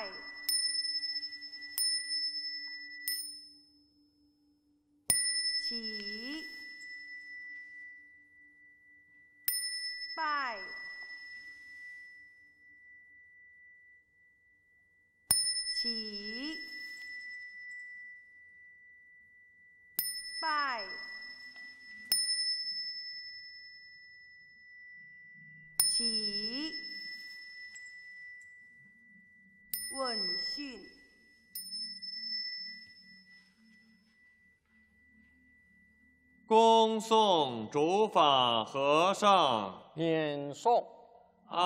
起，拜，起，拜，起，问讯。 恭送主法和尚。 免送。